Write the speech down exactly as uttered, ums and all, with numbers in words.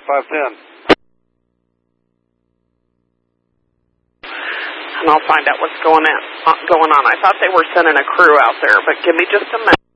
five ten. And I'll find out what's going on. Going on. I thought they were sending a crew out there, but give me just a minute.